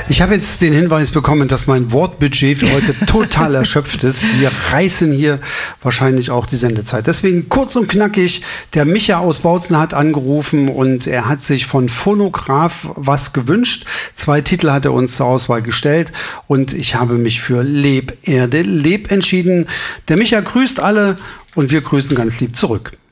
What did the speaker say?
Ich habe jetzt den Hinweis bekommen, dass mein Wortbudget für heute total erschöpft ist. Wir reißen hier wahrscheinlich auch die Sendezeit. Deswegen kurz und knackig, der Micha aus Bautzen hat angerufen und er hat sich von Phonograph was gewünscht. 2 Titel hat er uns zur Auswahl gestellt und ich habe mich für Leb, Erde, Leb entschieden. Der Micha grüßt alle und wir grüßen ganz lieb zurück.